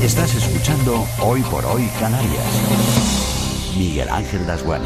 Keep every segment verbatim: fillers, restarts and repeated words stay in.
Estás escuchando Hoy por Hoy Canarias. Miguel Ángel Dasguani.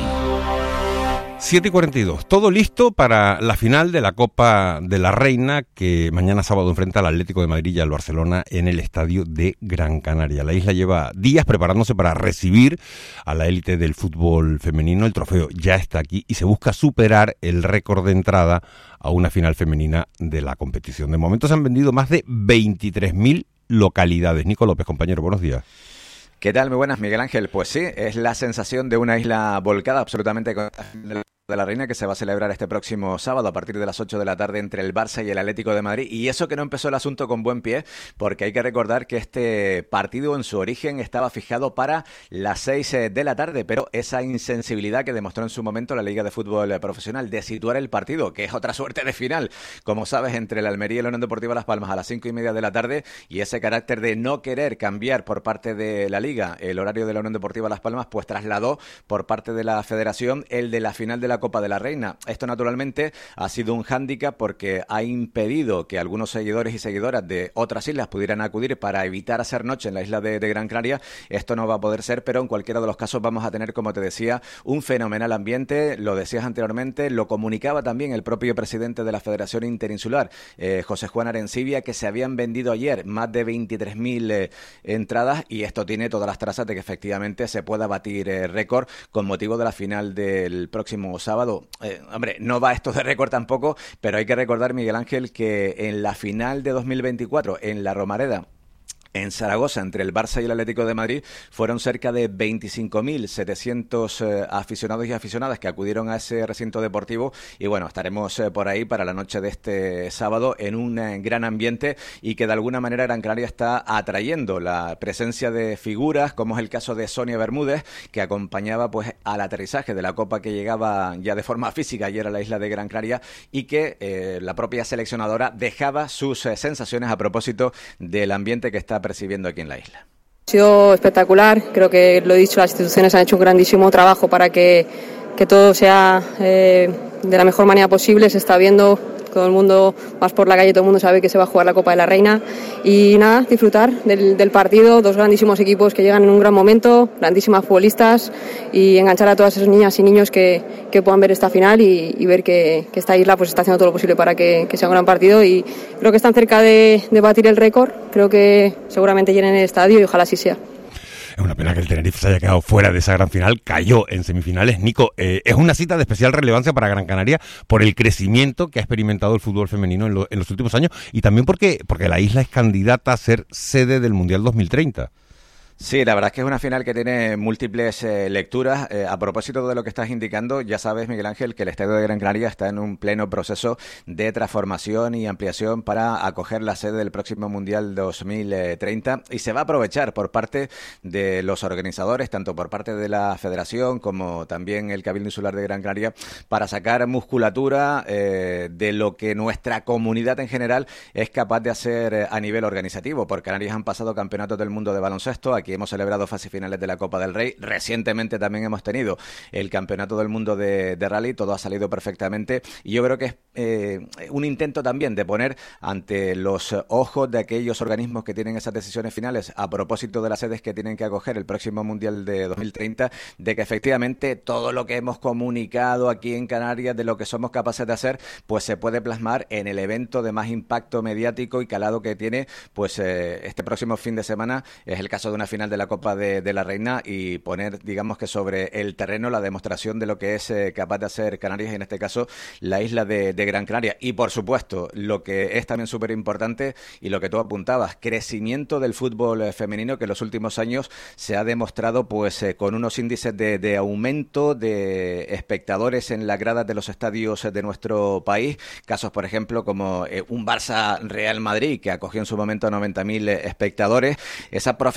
siete y cuarenta y dos. Todo listo para la final de la Copa de la Reina, que mañana sábado enfrenta al Atlético de Madrid y al Barcelona en el estadio de Gran Canaria. La isla lleva días preparándose para recibir a la élite del fútbol femenino. El trofeo ya está aquí y se busca superar el récord de entrada a una final femenina de la competición. De momento se han vendido más de veintitrés mil localidades. Nico López, compañero, buenos días. ¿Qué tal? Muy buenas, Miguel Ángel. Pues sí, es la sensación de una isla volcada absolutamente con de la Reina, que se va a celebrar este próximo sábado a partir de las ocho de la tarde entre el Barça y el Atlético de Madrid. Y eso que no empezó el asunto con buen pie, porque hay que recordar que este partido en su origen estaba fijado para las seis de la tarde, pero esa insensibilidad que demostró en su momento la Liga de Fútbol Profesional de situar el partido, que es otra suerte de final, como sabes, entre el Almería y la Unión Deportiva Las Palmas a las cinco y media de la tarde, y ese carácter de no querer cambiar por parte de la Liga el horario de la Unión Deportiva Las Palmas, pues trasladó por parte de la Federación el de la final de la Copa de la Reina. Esto naturalmente ha sido un hándicap porque ha impedido que algunos seguidores y seguidoras de otras islas pudieran acudir para evitar hacer noche en la isla de, de Gran Canaria. Esto no va a poder ser, pero en cualquiera de los casos vamos a tener, como te decía, un fenomenal ambiente. Lo decías anteriormente, lo comunicaba también el propio presidente de la Federación Interinsular, eh, José Juan Arencibia, que se habían vendido ayer más de veintitrés mil eh, entradas, y esto tiene todas las trazas de que efectivamente se pueda batir eh, récord con motivo de la final del próximo sábado. Eh, hombre, no va esto de récord tampoco, pero hay que recordar, Miguel Ángel, que en la final de dos mil veinticuatro, en la Romareda, en Zaragoza, entre el Barça y el Atlético de Madrid, fueron cerca de veinticinco mil setecientos eh, aficionados y aficionadas que acudieron a ese recinto deportivo, y bueno, estaremos eh, por ahí para la noche de este sábado en un eh, gran ambiente, y que de alguna manera Gran Canaria está atrayendo la presencia de figuras, como es el caso de Sonia Bermúdez, que acompañaba pues al aterrizaje de la Copa que llegaba ya de forma física ayer a la isla de Gran Canaria, y que eh, la propia seleccionadora dejaba sus eh, sensaciones a propósito del ambiente que está percibiendo aquí en la isla. Ha sido espectacular, creo que lo he dicho, las instituciones han hecho un grandísimo trabajo para que, que todo sea eh, de la mejor manera posible. Se está viendo, todo el mundo, vas por la calle, todo el mundo sabe que se va a jugar la Copa de la Reina, y nada, disfrutar del, del partido, dos grandísimos equipos que llegan en un gran momento, grandísimas futbolistas, y enganchar a todas esas niñas y niños que, que puedan ver esta final y, y ver que, que esta isla pues está haciendo todo lo posible para que, que sea un gran partido, y creo que están cerca de, de batir el récord. Creo que seguramente llenen el estadio y ojalá así sea. Es una pena que el Tenerife se haya quedado fuera de esa gran final, cayó en semifinales. Nico, eh, es una cita de especial relevancia para Gran Canaria por el crecimiento que ha experimentado el fútbol femenino en, lo, en los últimos años, y también porque, porque la isla es candidata a ser sede del Mundial dos mil treinta. Sí, la verdad es que es una final que tiene múltiples eh, lecturas. Eh, a propósito de lo que estás indicando, ya sabes, Miguel Ángel, que el Estadio de Gran Canaria está en un pleno proceso de transformación y ampliación para acoger la sede del próximo Mundial dos mil treinta, y se va a aprovechar por parte de los organizadores, tanto por parte de la Federación como también el Cabildo Insular de Gran Canaria, para sacar musculatura eh, de lo que nuestra comunidad en general es capaz de hacer eh, a nivel organizativo. Por Canarias han pasado campeonatos del mundo de baloncesto. Aquí hemos celebrado fases finales de la Copa del Rey. Recientemente también hemos tenido el Campeonato del Mundo de, de Rally. Todo ha salido perfectamente, y yo creo que es eh, un intento también de poner ante los ojos de aquellos organismos que tienen esas decisiones finales a propósito de las sedes que tienen que acoger el próximo Mundial de dos mil treinta, de que efectivamente todo lo que hemos comunicado aquí en Canarias de lo que somos capaces de hacer, pues se puede plasmar en el evento de más impacto mediático y calado que tiene pues eh, este próximo fin de semana. Es el caso de una final de la Copa de, de la Reina, y poner, digamos que sobre el terreno, la demostración de lo que es eh, capaz de hacer Canarias, y en este caso la isla de, de Gran Canaria. Y por supuesto, lo que es también súper importante, y lo que tú apuntabas, crecimiento del fútbol eh, femenino, que en los últimos años se ha demostrado pues eh, con unos índices de, de aumento de espectadores en las gradas de los estadios de nuestro país. Casos, por ejemplo, como eh, un Barça Real Madrid, que acogió en su momento a noventa mil eh, espectadores. Esa profesionalización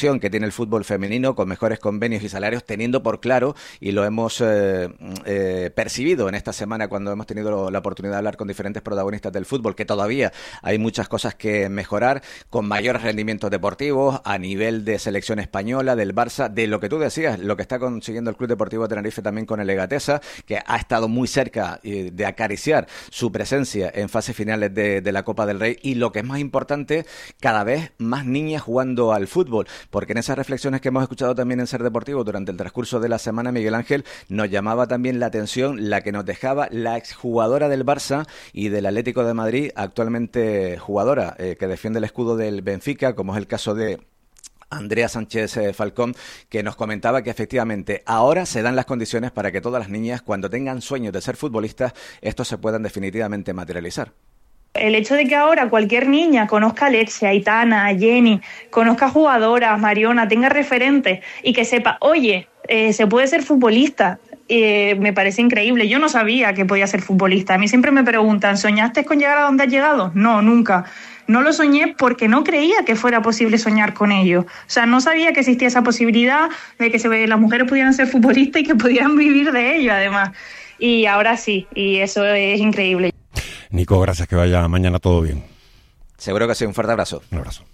promoción que tiene el fútbol femenino, con mejores convenios y salarios, teniendo por claro, y lo hemos eh, eh, percibido en esta semana cuando hemos tenido la oportunidad de hablar con diferentes protagonistas del fútbol, que todavía hay muchas cosas que mejorar, con mayores rendimientos deportivos a nivel de selección española, del Barça, de lo que tú decías, lo que está consiguiendo el Club Deportivo Tenerife también con el Egatesa, que ha estado muy cerca eh, de acariciar su presencia en fases finales de, de la Copa del Rey, y lo que es más importante, cada vez más niñas jugando al fútbol, porque en esas reflexiones que hemos escuchado también en Ser Deportivo durante el transcurso de la semana, Miguel Ángel, nos llamaba también la atención la que nos dejaba la exjugadora del Barça y del Atlético de Madrid, actualmente jugadora eh, que defiende el escudo del Benfica, como es el caso de Andrea Sánchez eh, Falcón, que nos comentaba que efectivamente ahora se dan las condiciones para que todas las niñas, cuando tengan sueños de ser futbolistas, estos se puedan definitivamente materializar. El hecho de que ahora cualquier niña conozca a Alexia, a Aitana, a Jenny, conozca jugadoras, Mariona, tenga referentes y que sepa, oye, eh, se puede ser futbolista, eh, me parece increíble. Yo no sabía que podía ser futbolista. A mí siempre me preguntan, ¿soñaste con llegar a donde has llegado? No, nunca. No lo soñé porque no creía que fuera posible soñar con ello. O sea, no sabía que existía esa posibilidad de que se, las mujeres pudieran ser futbolistas y que pudieran vivir de ello, además. Y ahora sí, y eso es increíble. Nico, gracias, que vaya mañana todo bien. Seguro que sí, un fuerte abrazo. Un abrazo.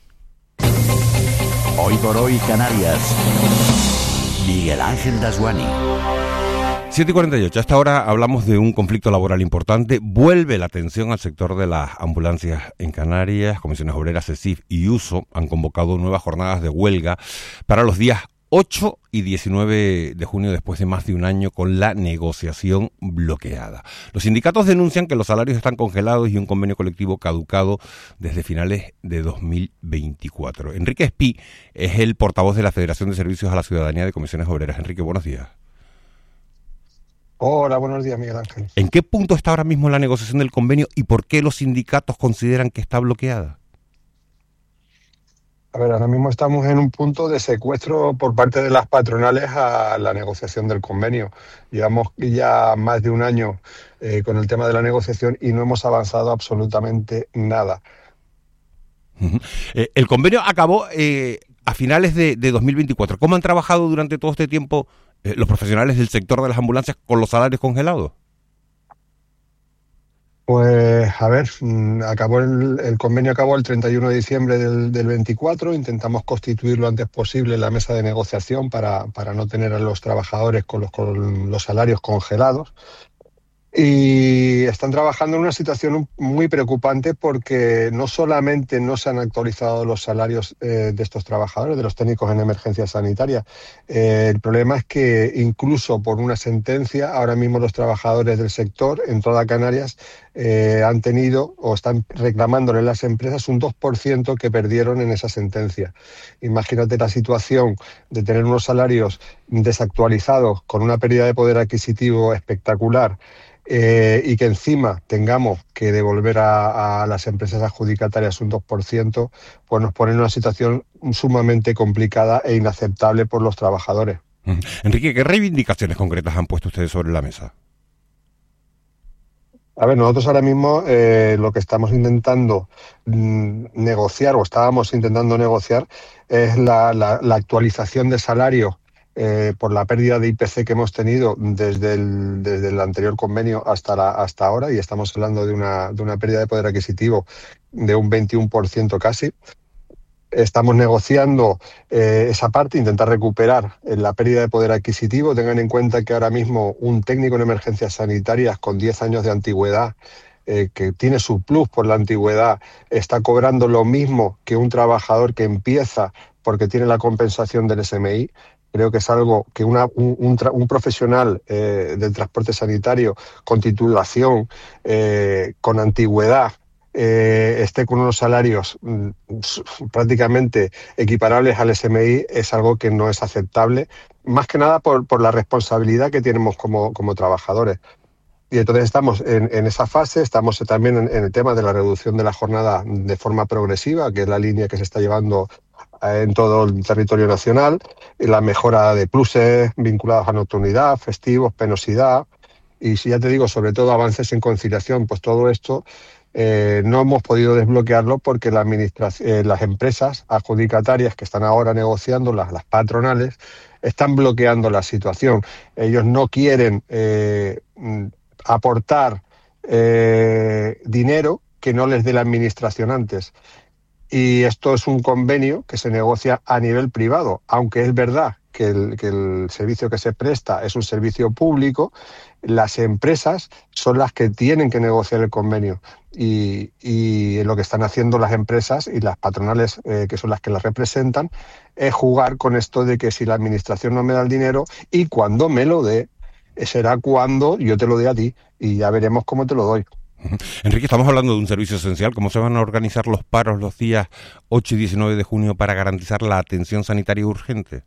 Hoy por hoy Canarias. Miguel Ángel Dasguani. siete y cuarenta y ocho, hasta ahora hablamos de un conflicto laboral importante. Vuelve la atención al sector de las ambulancias en Canarias. Comisiones Obreras, CESIF y USO han convocado nuevas jornadas de huelga para los días ocho y diecinueve de junio, después de más de un año con la negociación bloqueada. Los sindicatos denuncian que los salarios están congelados y un convenio colectivo caducado desde finales de dos mil veinticuatro. Enrique Espí es el portavoz de la Federación de Servicios a la Ciudadanía de Comisiones Obreras. Enrique, buenos días. Hola, buenos días, Miguel Ángel. ¿En qué punto está ahora mismo la negociación del convenio y por qué los sindicatos consideran que está bloqueada? A ver, ahora mismo estamos en un punto de secuestro por parte de las patronales a la negociación del convenio. Llevamos ya más de un año eh, con el tema de la negociación y no hemos avanzado absolutamente nada. Uh-huh. Eh, el convenio acabó eh, a finales de, de dos mil veinticuatro. ¿Cómo han trabajado durante todo este tiempo eh, los profesionales del sector de las ambulancias con los salarios congelados? Pues, a ver, acabó el, el convenio acabó el treinta y uno de diciembre del, del veinticuatro. Intentamos constituir lo antes posible la mesa de negociación para, para no tener a los trabajadores con los, con los salarios congelados. Y están trabajando en una situación muy preocupante porque no solamente no se han actualizado los salarios eh, de estos trabajadores, de los técnicos en emergencia sanitaria. Eh, el problema es que incluso por una sentencia, ahora mismo los trabajadores del sector en toda Canarias eh, han tenido o están reclamándole a las empresas un dos por ciento que perdieron en esa sentencia. Imagínate la situación de tener unos salarios desactualizados con una pérdida de poder adquisitivo espectacular. Eh, y que encima tengamos que devolver a, a las empresas adjudicatarias un dos por ciento, pues nos pone en una situación sumamente complicada e inaceptable por los trabajadores. Enrique, ¿qué reivindicaciones concretas han puesto ustedes sobre la mesa? A ver, nosotros ahora mismo eh, lo que estamos intentando mm, negociar, o estábamos intentando negociar, es la, la, la actualización de salario Eh, por la pérdida de I P C que hemos tenido desde el, desde el anterior convenio hasta, la, hasta ahora, y estamos hablando de una, de una pérdida de poder adquisitivo de un veintiuno por ciento casi. Estamos negociando eh, esa parte, intentar recuperar eh, la pérdida de poder adquisitivo. Tengan en cuenta que ahora mismo un técnico en emergencias sanitarias con diez años de antigüedad, eh, que tiene su plus por la antigüedad, está cobrando lo mismo que un trabajador que empieza porque tiene la compensación del S M I. Creo que es algo que una, un, un, tra- un profesional eh, del transporte sanitario con titulación, eh, con antigüedad, eh, esté con unos salarios mm, prácticamente equiparables al S M I, es algo que no es aceptable, más que nada por, por la responsabilidad que tenemos como, como trabajadores. Y entonces estamos en, en esa fase, estamos también en, en el tema de la reducción de la jornada de forma progresiva, que es la línea que se está llevando en todo el territorio nacional, y la mejora de pluses vinculados a nocturnidad, festivos, penosidad, y si ya te digo, sobre todo avances en conciliación, pues todo esto eh, no hemos podido desbloquearlo porque la administración, eh, las empresas adjudicatarias que están ahora negociando, las, las patronales, están bloqueando la situación. Ellos no quieren eh, aportar eh, dinero que no les dé la administración antes. Y esto es un convenio que se negocia a nivel privado, aunque es verdad que el, que el servicio que se presta es un servicio público, las empresas son las que tienen que negociar el convenio. Y, y lo que están haciendo las empresas y las patronales, eh, que son las que las representan, es jugar con esto de que si la administración no me da el dinero y cuando me lo dé, será cuando yo te lo dé a ti y ya veremos cómo te lo doy. Enrique, estamos hablando de un servicio esencial. ¿Cómo se van a organizar los paros los días ocho y diecinueve de junio para garantizar la atención sanitaria urgente?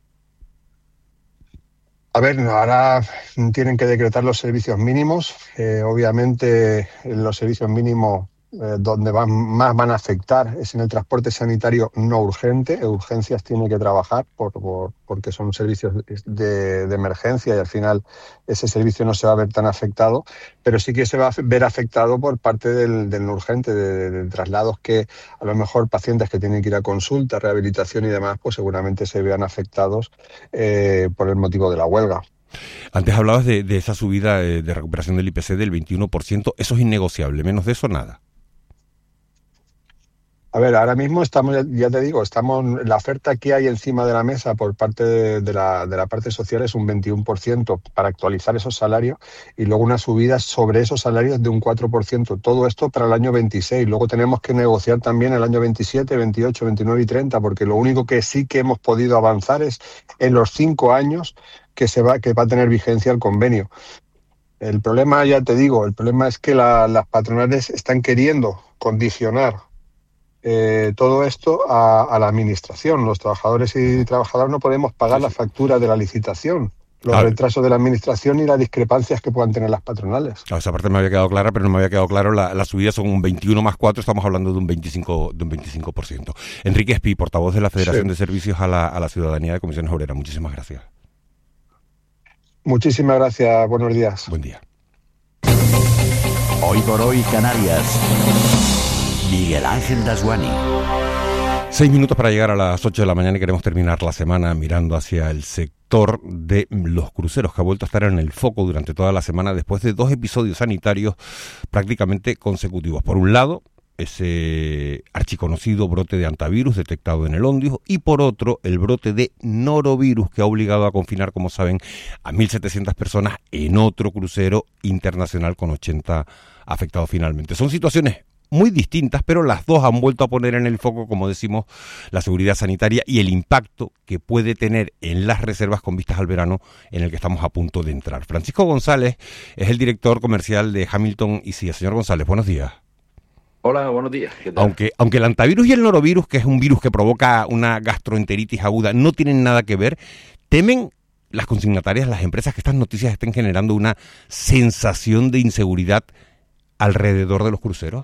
A ver, ahora tienen que decretar los servicios mínimos. Eh, obviamente, los servicios mínimos eh, donde van, más van a afectar es en el transporte sanitario no urgente. Urgencias tiene que trabajar por, por, porque son servicios de, de emergencia y al final ese servicio no se va a ver tan afectado, pero sí que se va a ver afectado por parte del, del no urgente, de, de, de traslados que a lo mejor pacientes que tienen que ir a consulta, rehabilitación y demás, pues seguramente se vean afectados eh, por el motivo de la huelga. Antes hablabas de, de esa subida de, de recuperación del I P C del veintiuno por ciento, eso es innegociable, menos de eso nada. A ver, ahora mismo estamos, ya te digo, estamos la oferta que hay encima de la mesa por parte de, de, la, de la parte social es un veintiuno por ciento para actualizar esos salarios y luego una subida sobre esos salarios de un cuatro por ciento. Todo esto para el año veintiséis. Luego tenemos que negociar también el año veintisiete, veintiocho, veintinueve y treinta, porque lo único que sí que hemos podido avanzar es en los cinco años que se va, que va a tener vigencia el convenio. El problema, ya te digo, el problema es que la, las patronales están queriendo condicionar Eh, todo esto a, a la administración. Los trabajadores y trabajadoras no podemos pagar la factura de la licitación, los ah, retrasos de la administración y las discrepancias que puedan tener las patronales. Claro, esa parte me había quedado clara, pero no me había quedado claro. La, la subida son un veintiuno más cuatro, estamos hablando de un veinticinco, de un veinticinco por ciento. Enrique Espí, portavoz de la Federación sí. de Servicios a la, a la Ciudadanía de Comisiones Obreras. Muchísimas gracias. Muchísimas gracias. Buenos días. Buen día. Hoy por hoy, Canarias. Miguel Ángel Dasguani. Seis minutos para llegar a las ocho de la mañana y queremos terminar la semana mirando hacia el sector de los cruceros, que ha vuelto a estar en el foco durante toda la semana después de dos episodios sanitarios prácticamente consecutivos. Por un lado, ese archiconocido brote de antivirus detectado en el Ondius y por otro, el brote de norovirus que ha obligado a confinar, como saben, a mil setecientas personas en otro crucero internacional con ochenta afectados finalmente. Son situaciones muy distintas, pero las dos han vuelto a poner en el foco, como decimos, la seguridad sanitaria y el impacto que puede tener en las reservas con vistas al verano en el que estamos a punto de entrar. Francisco González es el director comercial de Hamilton y C I A. Señor González, buenos días. Hola, buenos días. ¿Qué tal? Aunque, aunque el antivirus y el norovirus, que es un virus que provoca una gastroenteritis aguda, no tienen nada que ver, ¿temen las consignatarias, las empresas, que estas noticias estén generando una sensación de inseguridad alrededor de los cruceros?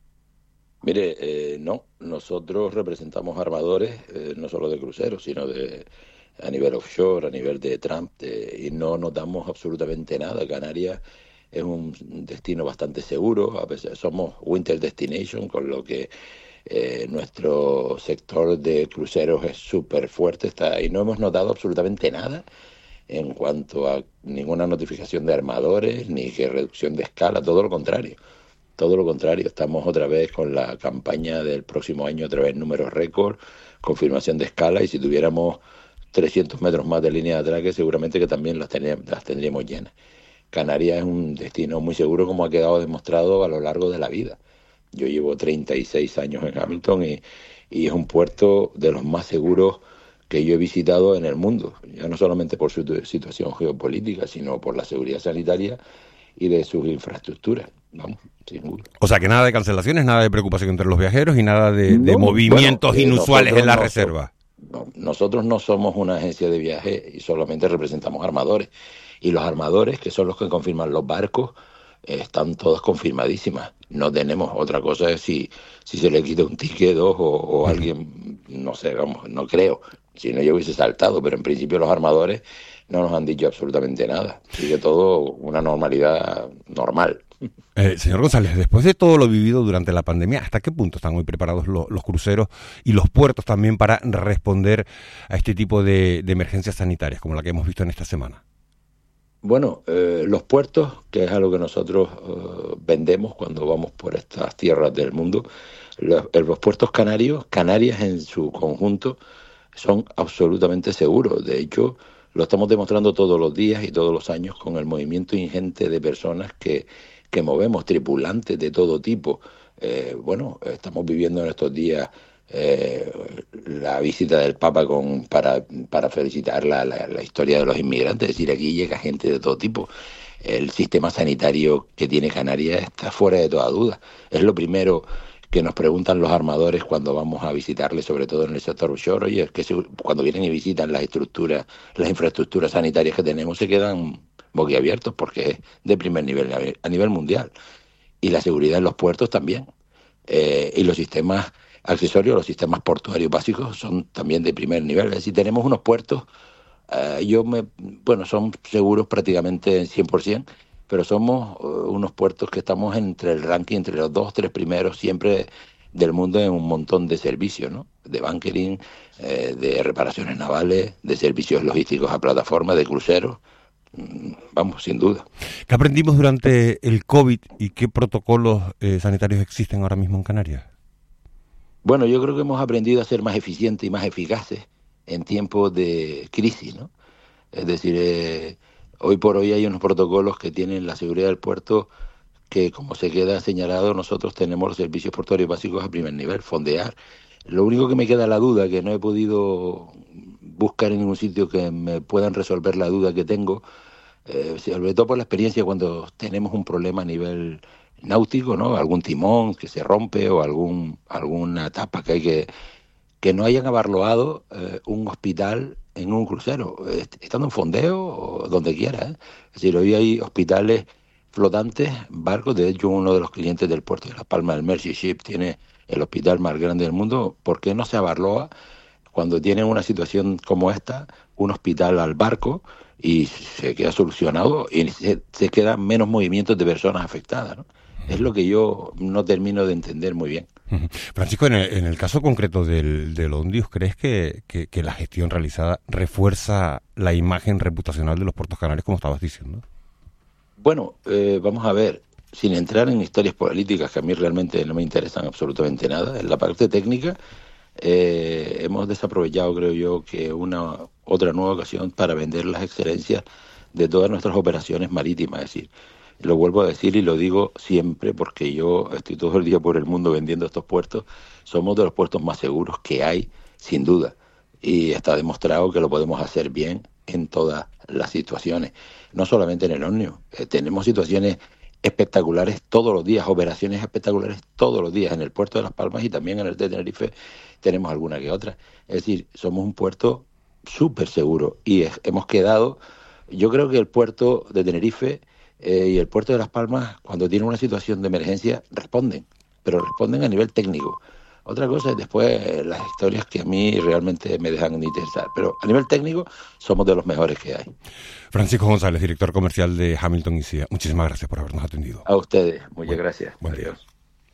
Mire, eh, no, nosotros representamos armadores, eh, no solo de cruceros, sino de a nivel offshore, a nivel de Trump, de, y no notamos absolutamente nada. Canarias es un destino bastante seguro, a veces somos winter destination, con lo que eh, nuestro sector de cruceros es súper fuerte, está, y no hemos notado absolutamente nada en cuanto a ninguna notificación de armadores, ni que reducción de escala, todo lo contrario. Todo lo contrario, estamos otra vez con la campaña del próximo año, otra vez números récord, confirmación de escala, y si tuviéramos trescientos metros más de línea de atraque, seguramente que también las tendríamos, las tendríamos llenas. Canarias es un destino muy seguro, como ha quedado demostrado a lo largo de la vida. Yo llevo treinta y seis años en Hamilton y, y es un puerto de los más seguros que yo he visitado en el mundo, ya no solamente por su situación geopolítica, sino por la seguridad sanitaria y de sus infraestructuras. Vamos, seguro. O sea que nada de cancelaciones, nada de preocupación entre los viajeros y nada de, de no, movimientos bueno, eh, inusuales en la no reserva. No, nosotros no somos una agencia de viaje y solamente representamos armadores. Y los armadores, que son los que confirman los barcos, eh, están todas confirmadísimas. No tenemos otra cosa es si, si se le quita un ticket dos o, o alguien, no sé, vamos, no creo. Si no, yo hubiese saltado, pero en principio los armadores no nos han dicho absolutamente nada. Sigue todo una normalidad normal. Eh, señor González, después de todo lo vivido durante la pandemia, ¿hasta qué punto están hoy preparados lo, los cruceros y los puertos también para responder a este tipo de, de emergencias sanitarias como la que hemos visto en esta semana? Bueno, eh, los puertos, que es algo que nosotros eh, vendemos cuando vamos por estas tierras del mundo, los, los puertos canarios, Canarias en su conjunto, son absolutamente seguros. De hecho, lo estamos demostrando todos los días y todos los años con el movimiento ingente de personas que, que movemos, tripulantes de todo tipo. Eh, bueno, estamos viviendo en estos días eh, la visita del Papa con para, para felicitar la, la, la historia de los inmigrantes. Es decir, aquí llega gente de todo tipo. El sistema sanitario que tiene Canarias está fuera de toda duda. Es lo primero que nos preguntan los armadores cuando vamos a visitarles, sobre todo en el sector offshore. Oye, es que se, cuando vienen y visitan las estructuras, las infraestructuras sanitarias que tenemos, se quedan boquiabiertos porque es de primer nivel a nivel mundial. Y la seguridad en los puertos también. Eh, y los sistemas accesorios, los sistemas portuarios básicos son también de primer nivel. Es decir, tenemos unos puertos, eh, yo me, bueno, son seguros prácticamente cien por ciento, pero somos uh, unos puertos que estamos entre el ranking, entre los dos, tres primeros siempre del mundo en un montón de servicios, ¿no? De bunkering, eh, de reparaciones navales, de servicios logísticos a plataforma, de cruceros. Mm, vamos, sin duda. ¿Qué aprendimos durante el COVID y qué protocolos eh, sanitarios existen ahora mismo en Canarias? Bueno, yo creo que hemos aprendido a ser más eficientes y más eficaces en tiempos de crisis, ¿no? Es decir, eh, hoy por hoy hay unos protocolos que tienen la seguridad del puerto que, como se queda señalado, nosotros tenemos los servicios portuarios básicos a primer nivel, fondear. Lo único que me queda la duda, que no he podido buscar en ningún sitio que me puedan resolver la duda que tengo, eh, sobre todo por la experiencia cuando tenemos un problema a nivel náutico, ¿no? Algún timón que se rompe o algún alguna tapa que hay que... que no hayan abarloado eh, un hospital en un crucero, estando en fondeo o donde quiera, ¿eh? Es decir, hoy hay hospitales flotantes, barcos. De hecho, uno de los clientes del puerto de Las Palmas, el Mercy Ship, tiene el hospital más grande del mundo. ¿Por qué no se abarloa cuando tienen una situación como esta, un hospital al barco, y se queda solucionado y se, se quedan menos movimientos de personas afectadas, ¿no? Es lo que yo no termino de entender muy bien. Francisco, en el, en el caso concreto del, del Ondius, ¿crees que, que, que la gestión realizada refuerza la imagen reputacional de los puertos canarios, como estabas diciendo? Bueno, eh, vamos a ver, sin entrar en historias políticas que a mí realmente no me interesan absolutamente nada, en la parte técnica eh, hemos desaprovechado, creo yo, que una otra nueva ocasión para vender las excelencias de todas nuestras operaciones marítimas. Es decir, lo vuelvo a decir y lo digo siempre porque yo estoy todo el día por el mundo vendiendo estos puertos. Somos de los puertos más seguros que hay, sin duda. Y está demostrado que lo podemos hacer bien en todas las situaciones. No solamente en el Omnius. Eh, tenemos situaciones espectaculares todos los días, operaciones espectaculares todos los días en el puerto de Las Palmas y también en el de Tenerife tenemos alguna que otra. Es decir, somos un puerto súper seguro y es, hemos quedado... Yo creo que el puerto de Tenerife... Eh, y el puerto de Las Palmas, cuando tiene una situación de emergencia, responden, pero responden a nivel técnico. Otra cosa es después eh, las historias que a mí realmente me dejan de interesar, pero a nivel técnico somos de los mejores que hay. Francisco González, director comercial de Hamilton y C I A, muchísimas gracias por habernos atendido. A ustedes, muchas buen, gracias. Buen Adiós. día.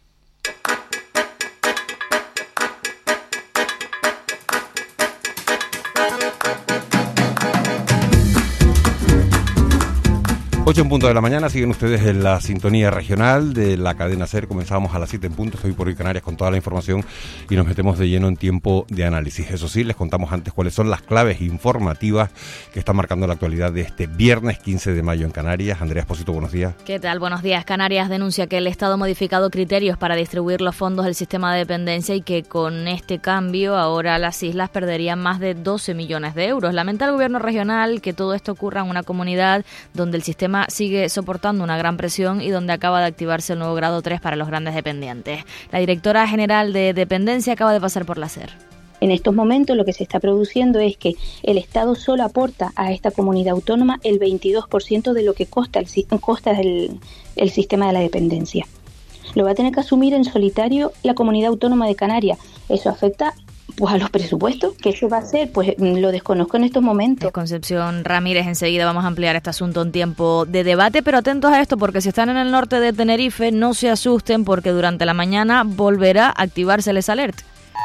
ocho en punto de la mañana, siguen ustedes en la sintonía regional de la cadena SER. Comenzamos a las siete en punto, estoy por hoy Canarias con toda la información y nos metemos de lleno en tiempo de análisis. Eso sí, les contamos antes cuáles son las claves informativas que están marcando la actualidad de este viernes quince de mayo en Canarias. Andrea Espósito, buenos días. ¿Qué tal? Buenos días. Canarias denuncia que el Estado ha modificado criterios para distribuir los fondos del sistema de dependencia y que con este cambio ahora las islas perderían más de doce millones de euros. Lamenta el gobierno regional que todo esto ocurra en una comunidad donde el sistema sigue soportando una gran presión y donde acaba de activarse el nuevo grado tres para los grandes dependientes. La directora general de Dependencia acaba de pasar por la SER. En estos momentos lo que se está produciendo es que el Estado solo aporta a esta comunidad autónoma el veintidós por ciento de lo que costa el, costa el, el sistema de la dependencia. Lo va a tener que asumir en solitario la comunidad autónoma de Canarias. Eso afecta pues a los presupuestos, que eso va a ser, pues lo desconozco en estos momentos. Concepción Ramírez, enseguida vamos a ampliar este asunto en tiempo de debate, pero atentos a esto, porque si están en el norte de Tenerife, no se asusten, porque durante la mañana volverá a activarse el alert.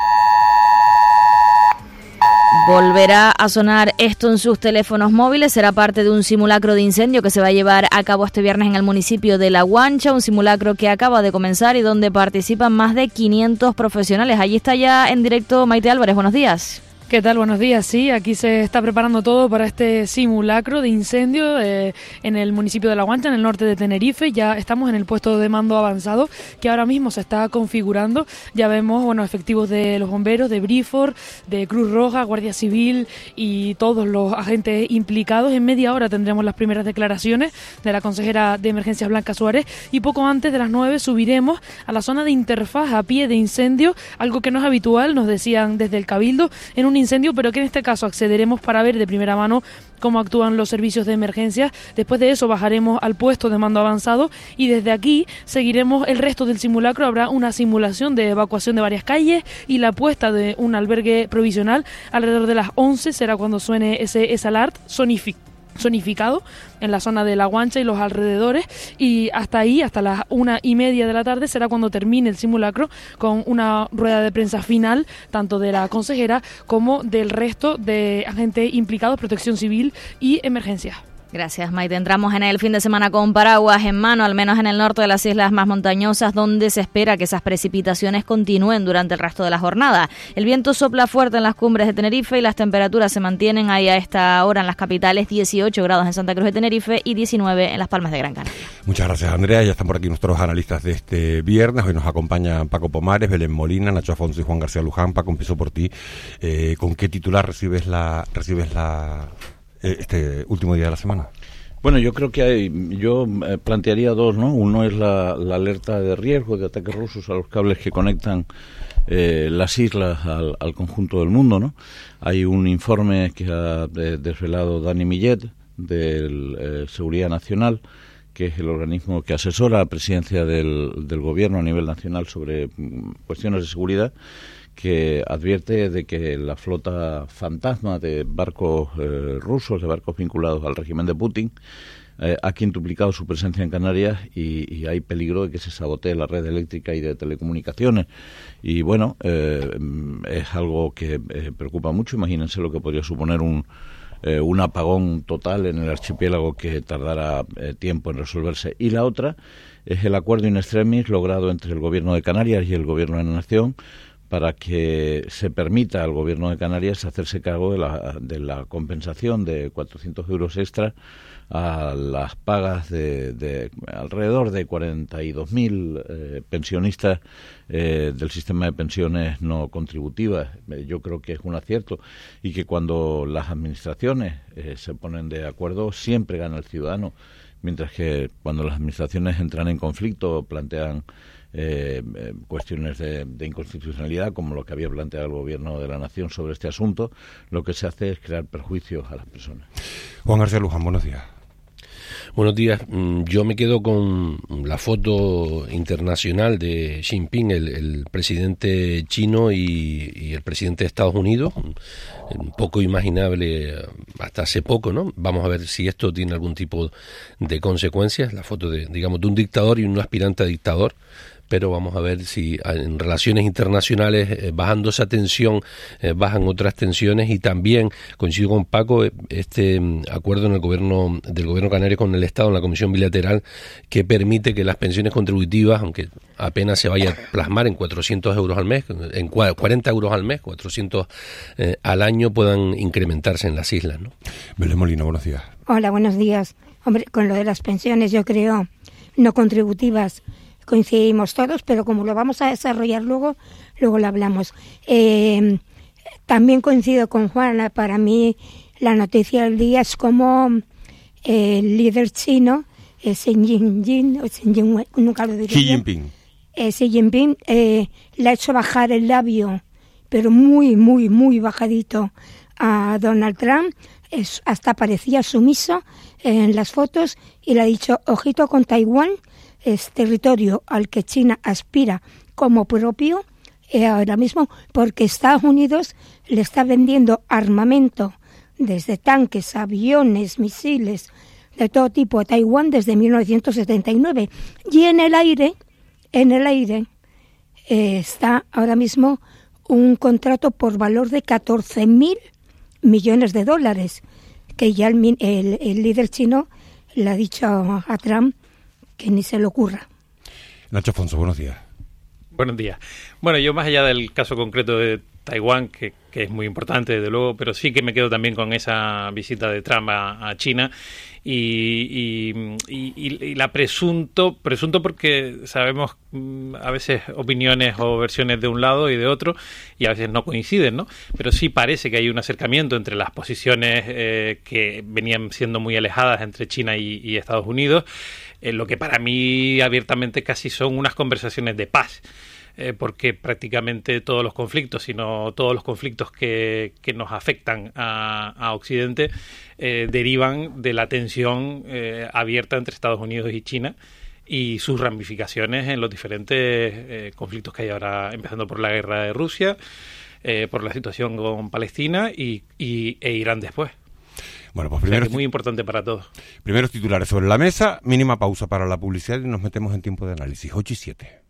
Volverá a sonar esto en sus teléfonos móviles, será parte de un simulacro de incendio que se va a llevar a cabo este viernes en el municipio de La Guancha, un simulacro que acaba de comenzar y donde participan más de quinientos profesionales. Allí está ya en directo Maite Álvarez, buenos días. ¿Qué tal? Buenos días. Sí, aquí se está preparando todo para este simulacro de incendio eh, en el municipio de La Guancha, en el norte de Tenerife. Ya estamos en el puesto de mando avanzado que ahora mismo se está configurando. Ya vemos, bueno, efectivos de los bomberos, de Brifor, de Cruz Roja, Guardia Civil y todos los agentes implicados. En media hora tendremos las primeras declaraciones de la consejera de Emergencias, Blanca Suárez, y poco antes de las nueve subiremos a la zona de interfaz a pie de incendio, algo que no es habitual, nos decían desde el Cabildo, en un incendio, pero que en este caso accederemos para ver de primera mano cómo actúan los servicios de emergencia. Después de eso bajaremos al puesto de mando avanzado y desde aquí seguiremos el resto del simulacro. Habrá una simulación de evacuación de varias calles y la puesta de un albergue provisional. Alrededor de las once será cuando suene ese, ese alert sonific. sonificado en la zona de La Guancha y los alrededores, y hasta ahí, hasta las una y media de la tarde, será cuando termine el simulacro con una rueda de prensa final, tanto de la consejera como del resto de agentes implicados, protección civil y emergencia. Gracias, Maite. Entramos en el fin de semana con paraguas en mano, al menos en el norte de las islas más montañosas, donde se espera que esas precipitaciones continúen durante el resto de la jornada. El viento sopla fuerte en las cumbres de Tenerife y las temperaturas se mantienen ahí a esta hora en las capitales, dieciocho grados en Santa Cruz de Tenerife y diecinueve en Las Palmas de Gran Canaria. Muchas gracias, Andrea. Ya están por aquí nuestros analistas de este viernes. Hoy nos acompañan Paco Pomares, Belén Molina, Nacho Afonso y Juan García Luján. Paco, empiezo por ti. Eh, ¿Con qué titular recibes la recibes la este último día de la semana? Bueno, yo creo que hay, yo plantearía dos, ¿no? Uno es la, la alerta de riesgo de ataques rusos a los cables que conectan eh, las islas al, al conjunto del mundo, ¿no? Hay un informe que ha de, desvelado Dani Millet del eh, Seguridad Nacional, que es el organismo que asesora a la presidencia del, del gobierno a nivel nacional sobre cuestiones de seguridad, que advierte de que la flota fantasma de barcos eh, rusos, de barcos vinculados al régimen de Putin, eh, ha quintuplicado su presencia en Canarias y, y hay peligro de que se sabotee la red eléctrica y de telecomunicaciones. Y bueno, eh, es algo que eh, preocupa mucho. Imagínense lo que podría suponer un, eh, un apagón total en el archipiélago que tardara eh, tiempo en resolverse. Y la otra es el acuerdo in extremis logrado entre el gobierno de Canarias y el gobierno de la Nación, para que se permita al gobierno de Canarias hacerse cargo de la, de la compensación de cuatrocientos euros extra a las pagas de, de alrededor de cuarenta y dos mil eh, pensionistas eh, del sistema de pensiones no contributivas. Yo creo que es un acierto y que cuando las administraciones eh, se ponen de acuerdo siempre gana el ciudadano, mientras que cuando las administraciones entran en conflicto plantean Eh, eh, cuestiones de, de inconstitucionalidad, como lo que había planteado el gobierno de la Nación sobre este asunto, lo que se hace es crear perjuicios a las personas. Juan García Luján, buenos días. Buenos días. Yo me quedo con la foto internacional de Xi Jinping, el, el presidente chino y, y el presidente de Estados Unidos. Un poco imaginable hasta hace poco, ¿no? Vamos a ver si esto tiene algún tipo de consecuencias. La foto de, digamos, de un dictador y un aspirante a dictador. Pero vamos a ver si en relaciones internacionales, eh, bajando esa tensión, eh, bajan otras tensiones. Y también, coincido con Paco, este um, acuerdo en el gobierno del gobierno canario con el Estado, en la Comisión Bilateral, que permite que las pensiones contributivas, aunque apenas se vaya a plasmar en cuatrocientos euros al mes, en cuarenta euros al mes, cuatrocientos eh, al año, puedan incrementarse en las islas, ¿no? Belén Molina, buenos días. Hola, buenos días. Hombre, con lo de las pensiones, yo creo, no contributivas, coincidimos todos, pero como lo vamos a desarrollar luego, luego lo hablamos. Eh, también coincido con Juana. Para mí la noticia del día es como eh, el líder chino, eh, Xi Jinping, o Xi Jinping, nunca lo diré Xi Jinping, eh, Xi Jinping eh, le ha hecho bajar el labio, pero muy, muy, muy bajadito a Donald Trump. Es, hasta parecía sumiso en las fotos y le ha dicho, ojito con Taiwán, es territorio al que China aspira como propio, eh, ahora mismo, porque Estados Unidos le está vendiendo armamento desde tanques, aviones, misiles, de todo tipo a Taiwán desde mil novecientos setenta y nueve. Y en el aire, en el aire, eh, está ahora mismo un contrato por valor de catorce mil millones de dólares, que ya el, el, el líder chino le ha dicho a, a Trump que ni se le ocurra. Nacho Afonso, buenos días. Buenos días. Bueno, yo más allá del caso concreto de Taiwán, que, que es muy importante desde luego, pero sí que me quedo también con esa visita de Trump a, a China y, y, y, y la presunto, presunto porque sabemos mm, a veces opiniones o versiones de un lado y de otro y a veces no coinciden, ¿no? Pero sí parece que hay un acercamiento entre las posiciones eh, que venían siendo muy alejadas entre China y, y Estados Unidos, eh, lo que para mí abiertamente casi son unas conversaciones de paz. Eh, porque prácticamente todos los conflictos, sino todos los conflictos que, que nos afectan a, a Occidente, eh, derivan de la tensión eh, abierta entre Estados Unidos y China y sus ramificaciones en los diferentes eh, conflictos que hay ahora, empezando por la guerra de Rusia, eh, por la situación con Palestina y, y e Irán después. Bueno, pues primero, o sea, que es muy importante para todos. Primeros titulares sobre la mesa, mínima pausa para la publicidad y nos metemos en tiempo de análisis. ocho y siete.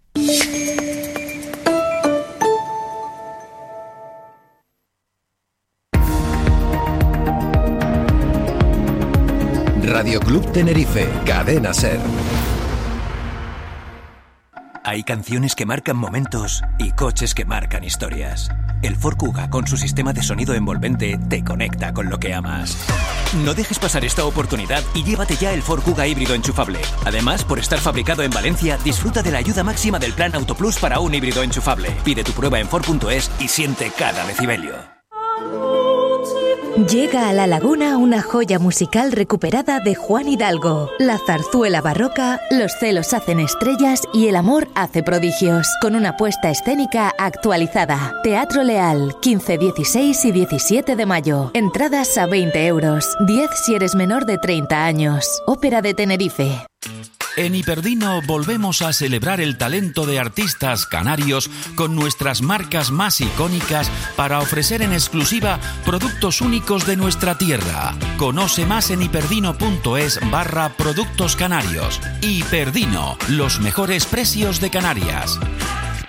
Radio Club Tenerife, Cadena Ser. Hay canciones que marcan momentos y coches que marcan historias. El Ford Kuga, con su sistema de sonido envolvente, te conecta con lo que amas. No dejes pasar esta oportunidad y llévate ya el Ford Kuga híbrido enchufable. Además, por estar fabricado en Valencia, disfruta de la ayuda máxima del Plan Auto Plus para un híbrido enchufable. Pide tu prueba en Ford punto es y siente cada decibelio. Llega a La Laguna una joya musical recuperada de Juan Hidalgo. La zarzuela barroca, Los celos hacen estrellas y El amor hace prodigios. Con una puesta escénica actualizada. Teatro Leal, quince, dieciséis y diecisiete de mayo. Entradas a veinte euros. diez si eres menor de treinta años. Ópera de Tenerife. En Hiperdino volvemos a celebrar el talento de artistas canarios con nuestras marcas más icónicas para ofrecer en exclusiva productos únicos de nuestra tierra. Conoce más en hiperdino punto es barra productos canarios. Hiperdino, los mejores precios de Canarias.